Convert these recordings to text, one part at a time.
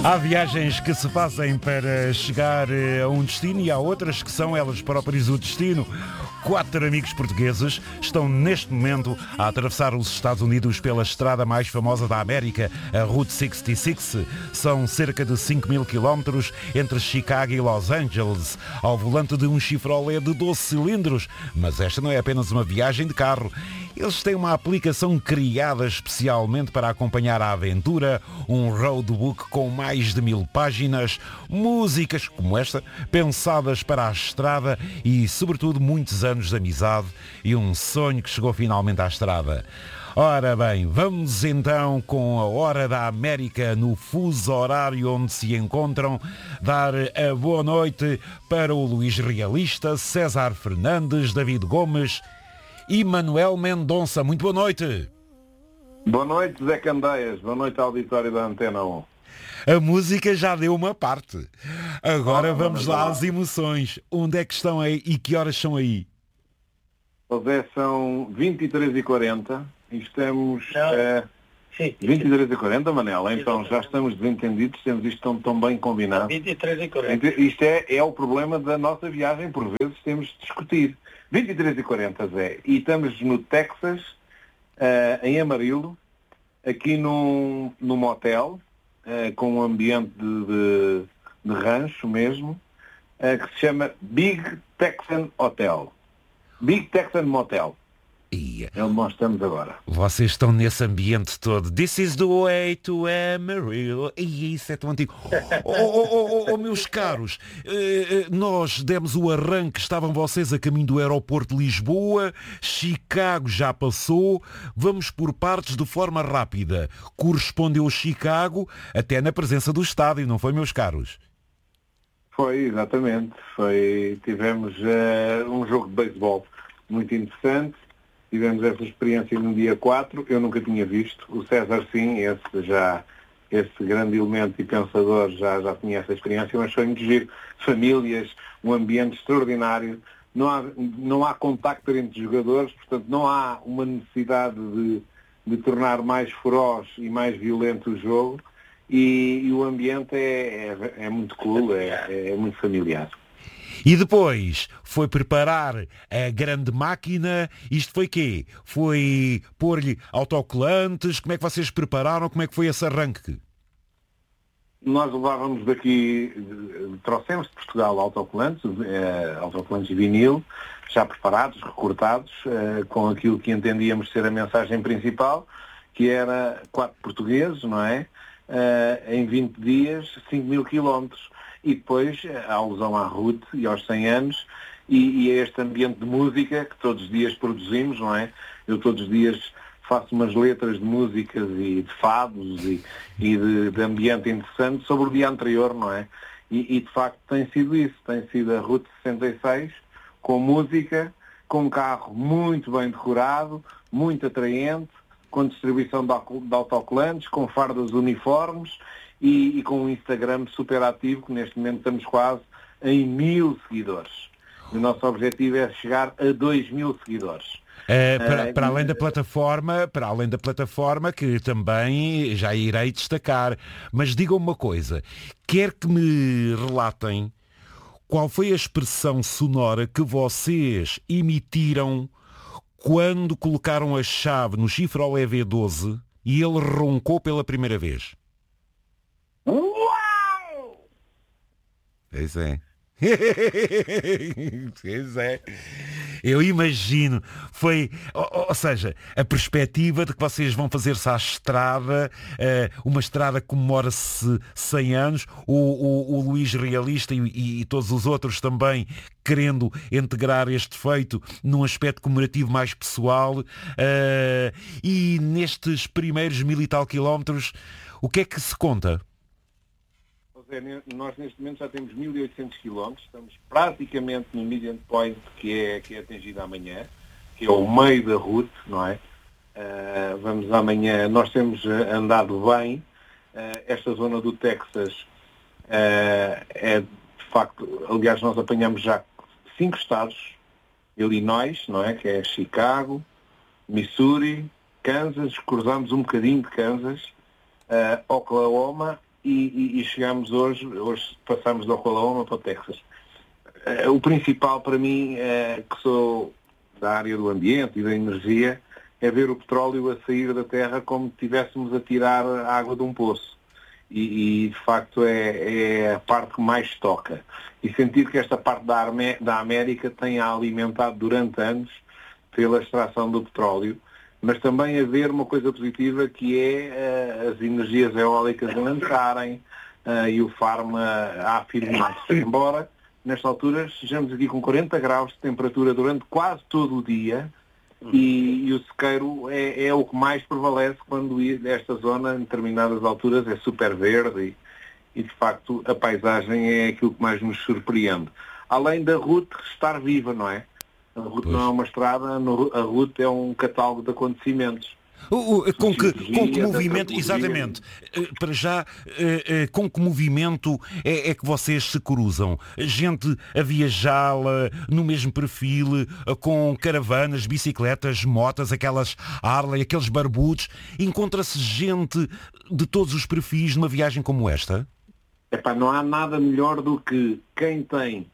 Há viagens que se fazem para chegar a um destino e há outras que são elas próprias o destino. 4 amigos portugueses estão neste momento a atravessar os Estados Unidos pela estrada mais famosa da América, a Route 66. São cerca de 5.000 quilómetros entre Chicago e Los Angeles, ao volante de um Chevrolet de 12 cilindros. Mas esta não é apenas uma viagem de carro. Eles têm uma aplicação criada especialmente para acompanhar a aventura, um roadbook com mais de 1000 páginas, músicas como esta, pensadas para a estrada e, sobretudo, muitos anos de amizade e um sonho que chegou finalmente à estrada. Ora bem, vamos então com a hora da América no fuso horário onde se encontram, dar a boa noite para o Luís Realista, César Fernandes, David Gomes e Manuel Mendonça. Muito boa noite. Boa noite, Zé Candeias. Boa noite, auditório da Antena 1. A música já deu uma parte. Agora vamos lá às emoções. Onde é que estão aí e que horas são aí? Zé, são 23h40 e estamos... Sim. 23h40, Manela. Então já estamos desentendidos, temos isto tão bem combinado. 23h40. Isto é o problema da nossa viagem, por vezes temos de discutir. 23h40, Zé. E estamos no Texas, em Amarillo, aqui num motel, com um ambiente de rancho mesmo, que se chama Big Texan Hotel. Big Texan Motel. É onde nós estamos agora. Vocês estão nesse ambiente todo. This is the way to Amarillo. E isso é tão antigo. Meus caros, nós demos o arranque, estavam vocês a caminho do aeroporto de Lisboa, Chicago já passou, vamos por partes de forma rápida. Correspondeu Chicago até na presença do estádio, não foi, meus caros? Foi, exatamente. Tivemos um jogo de beisebol muito interessante. Tivemos essa experiência no dia 4, eu nunca tinha visto. O César sim, esse grande elemento e pensador já tinha essa experiência, mas foi muito giro. Famílias, um ambiente extraordinário, não há contacto entre os jogadores, portanto não há uma necessidade de tornar mais feroz e mais violento o jogo, e o ambiente é muito cool, é muito familiar. E depois foi preparar a grande máquina. Isto foi quê? Foi pôr-lhe autocolantes? Como é que vocês prepararam? Como é que foi esse arranque? Nós levávamos daqui, trouxemos de Portugal autocolantes de vinil, já preparados, recortados, com aquilo que entendíamos ser a mensagem principal, que era 4 portugueses, não é? Em 20 dias, 5.000 quilómetros. E depois a alusão à Ruth e aos 100 anos e a este ambiente de música que todos os dias produzimos, não é? Eu todos os dias faço umas letras de músicas e de fados e de ambiente interessante sobre o dia anterior, não é? E de facto tem sido isso, tem sido a Route 66 com música, com um carro muito bem decorado, muito atraente, com distribuição de autocolantes, com fardas uniformes e com um Instagram super ativo, que neste momento estamos quase em 1000 seguidores. O nosso objetivo é chegar a 2.000 seguidores. Para além da plataforma que também já irei destacar. Mas digam uma coisa, quer que me relatem qual foi a expressão sonora que vocês emitiram quando colocaram a chave no Chevrolet V12 e ele roncou pela primeira vez? Uau! Pois é. Pois é. Eu imagino, foi, ou seja, a perspectiva de que vocês vão fazer-se à estrada, uma estrada que comemora-se 100 anos, o Luís Realista e todos os outros também querendo integrar este feito num aspecto comemorativo mais pessoal, e nestes primeiros 1000 e tal quilómetros, o que é que se conta? Nós neste momento já temos 1.800 km, estamos praticamente no median point que é atingido amanhã, que é o meio da route, não é? Vamos amanhã, nós temos andado bem, esta zona do Texas é de facto, aliás nós apanhamos já 5 estados, Illinois, não é? Que é Chicago, Missouri, Kansas, cruzamos um bocadinho de Kansas, Oklahoma e chegamos hoje passamos de Oklahoma para o Texas. O principal para mim, que sou da área do ambiente e da energia, é ver o petróleo a sair da terra como se estivéssemos a tirar a água de um poço. E de facto é a parte que mais toca. E sentir que esta parte da América tem alimentado durante anos pela extração do petróleo, mas também haver uma coisa positiva que é as energias eólicas a lançarem e o Farm a afirmar-se. Embora, nesta altura, estejamos aqui com 40 graus de temperatura durante quase todo o dia, e o sequeiro é o que mais prevalece quando esta zona, em determinadas alturas, é super verde e de facto, a paisagem é aquilo que mais nos surpreende. Além da route estar viva, não é? A route não é uma estrada, a route é um catálogo de acontecimentos. Com que movimento, exatamente, para já, com que movimento é que vocês se cruzam? Gente a viajá-la no mesmo perfil, com caravanas, bicicletas, motas, aquelas Harley, aqueles barbudos, encontra-se gente de todos os perfis numa viagem como esta? Não há nada melhor do que quem tem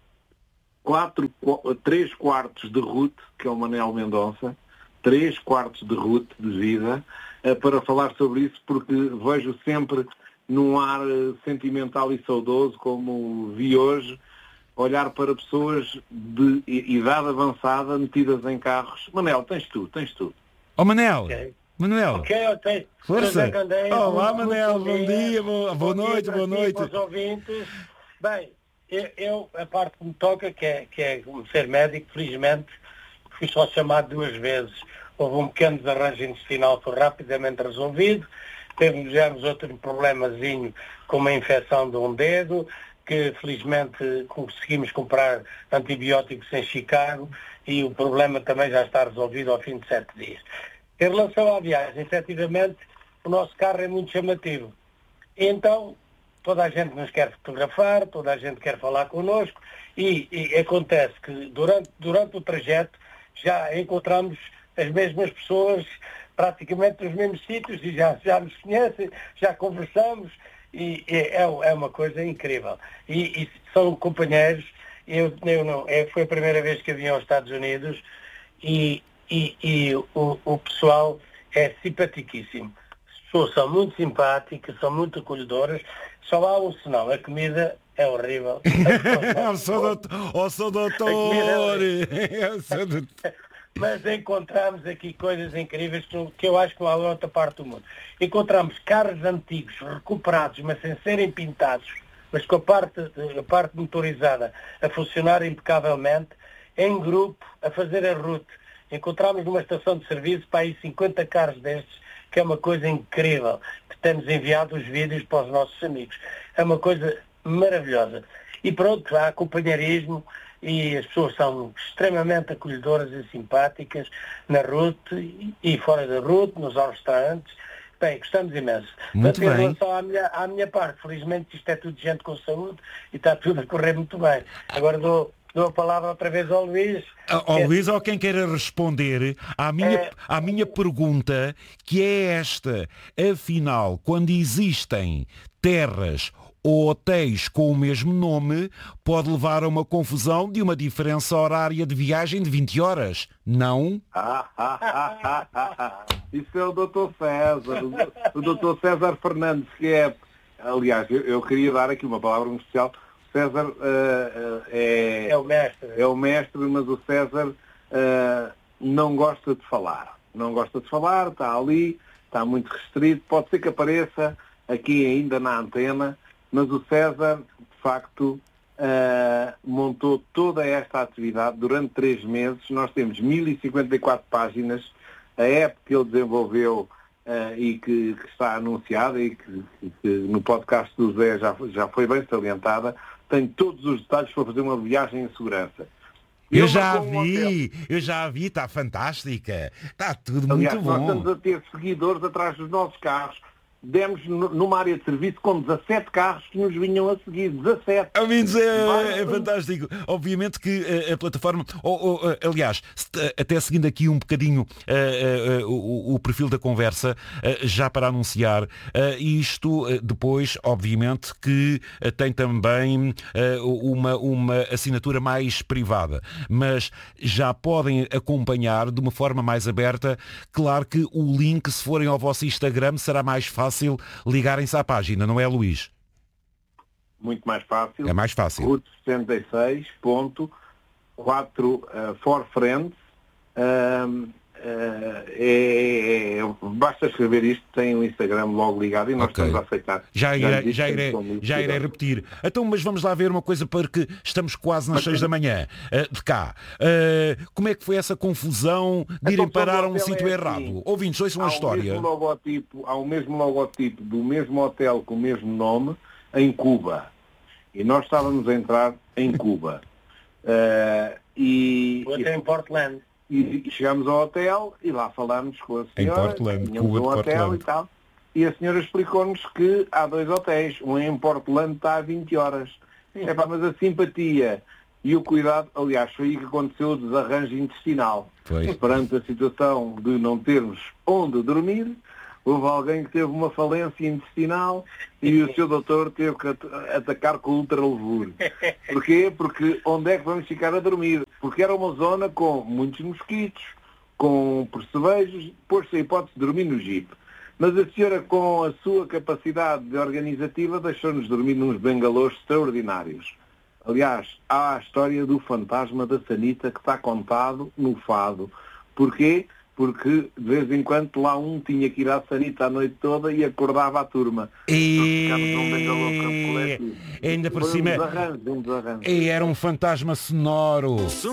3 quartos de route, que é o Manel Mendonça, 3 quartos de route de vida, para falar sobre isso, porque vejo sempre num ar sentimental e saudoso, como vi hoje, olhar para pessoas de idade avançada metidas em carros. Manel, tens tudo. Oh, Manel! Okay. Manuel! Ok. Força! Olá, Manel, bom dia, boa noite. Aos ouvintes. Bem, a parte que me toca, que é ser médico, felizmente, fui só chamado 2 vezes. Houve um pequeno desarranjo intestinal, foi rapidamente resolvido. Tivemos outro problemazinho com uma infecção de um dedo, que felizmente conseguimos comprar antibióticos em Chicago e o problema também já está resolvido ao fim de 7 dias. Em relação à viagem, efetivamente, o nosso carro é muito chamativo. Então, toda a gente nos quer fotografar, toda a gente quer falar connosco e acontece que durante o trajeto já encontramos as mesmas pessoas praticamente nos mesmos sítios e já nos conhecem, já conversamos e é uma coisa incrível. E são companheiros, foi a primeira vez que eu vim aos Estados Unidos e o pessoal é simpaticíssimo. As pessoas são muito simpáticas, são muito acolhedoras. Só há um senão, a comida é horrível. Sou doutor! Mas encontramos aqui coisas incríveis que eu acho que não há outra parte do mundo. Encontramos carros antigos, recuperados, mas sem serem pintados, mas com a parte motorizada a funcionar impecavelmente, em grupo, a fazer a route. Encontramos numa estação de serviço para aí 50 carros destes, que é uma coisa incrível, que temos enviado os vídeos para os nossos amigos. É uma coisa maravilhosa. E pronto, há companheirismo e as pessoas são extremamente acolhedoras e simpáticas na route e fora da route, nos restaurantes. Bem, gostamos imenso. Muito bem. Em relação à minha parte, felizmente isto é tudo gente com saúde e está tudo a correr muito bem. Agora dou a palavra outra vez ao Luís. Ao Luís, ou quem queira responder à minha pergunta, que é esta. Afinal, quando existem terras ou hotéis com o mesmo nome, pode levar a uma confusão de uma diferença horária de viagem de 20 horas, não? Isso é o Dr. César, o Dr. César Fernandes, que é... Aliás, eu queria dar aqui uma palavra muito especial. César é o mestre. É o mestre, mas o César não gosta de falar. Não gosta de falar, está ali, está muito restrito. Pode ser que apareça aqui ainda na antena, mas o César, de facto, montou toda esta atividade durante 3 meses. Nós temos 1054 páginas. A app que ele desenvolveu e que está anunciada e que no podcast do Zé já foi bem salientada, tem todos os detalhes para fazer uma viagem em segurança. Eu já vi, está fantástica. Está tudo muito bom. Nós estamos a ter seguidores atrás dos nossos carros. demos numa área de serviço com 17 carros que nos vinham a seguir. 17. Amigos, é fantástico. Obviamente que a plataforma, aliás, até seguindo aqui um bocadinho o perfil da conversa, já para anunciar, isto depois, obviamente, que tem também uma assinatura mais privada, mas já podem acompanhar de uma forma mais aberta. Claro que o link, se forem ao vosso Instagram, será mais fácil ligarem-se à página, não é, Luís? Muito mais fácil. É mais fácil. Route 66.4 for Friends. Basta escrever isto, tem o Instagram logo ligado e nós estamos a aceitar. Já irei repetir. Então, mas vamos lá ver uma coisa, porque estamos quase nas 6 da manhã de cá. Como é que foi essa confusão de irem parar a um sítio errado? Ouvintes, ouçam a história. Há o mesmo logotipo do mesmo hotel com o mesmo nome em Cuba. E nós estávamos a entrar em Cuba. Até em Portland. E chegámos ao hotel e lá falámos com a senhora. Em Portland, Cuba de Portland. E tal. E a senhora explicou-nos que há 2 hotéis. Um em Portland está a 20 horas. Mas a simpatia e o cuidado, aliás, foi aí que aconteceu o desarranjo intestinal. Foi. Perante a situação de não termos onde dormir, houve alguém que teve uma falência intestinal e o seu doutor teve que atacar com ultralevure. Porquê? Porque onde é que vamos ficar a dormir? Porque era uma zona com muitos mosquitos, com percevejos, pôs-se a hipótese de dormir no Jeep. Mas a senhora, com a sua capacidade organizativa, deixou-nos dormir nos bangalôs extraordinários. Aliás, há a história do fantasma da sanita que está contado no fado. Porquê? Porque de vez em quando lá um tinha que ir à sanita a noite toda e acordava a turma. Ainda por cima. Um desarranjo. E era um fantasma sonoro.